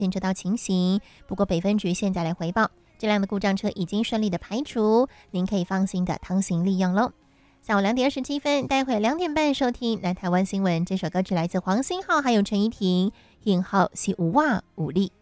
验车道情形。不过北分局现在来回报，这辆的故障车已经顺利的排除，您可以放心的通行利用喽。下午2:27，待会2点半收听南台湾新闻。这首歌曲来自黄星浩还有陈怡婷，影后是有哇有力。